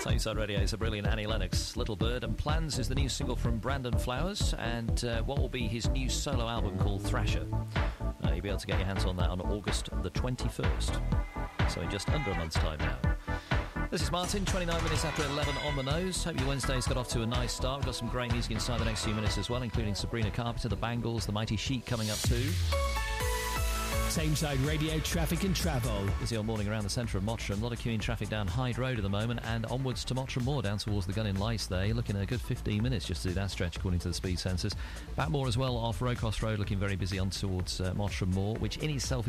Tameside Radio is a brilliant Annie Lennox. Little Bird and Plans is the new single from Brandon Flowers, and what will be his new solo album called Thrasher. You'll be able to get your hands on that on August the 21st. So in just under a month's time now. This is Martin, 29 minutes after 11 on the nose. Hope your Wednesday's got off to a nice start. We've got some great music inside the next few minutes as well, including Sabrina Carpenter, the Bangles, the Mighty Chic coming up too. Tameside Radio traffic and travel. Busy all morning around the centre of Mottram. A lot of queuing traffic down Hyde Road at the moment, and onwards to Mottram Moor down towards the Gun in Lice there. You're looking at a good 15 minutes just to do that stretch according to the speed sensors. Backmore as well off Rowcross Road, looking very busy on towards Mottram Moor, which in itself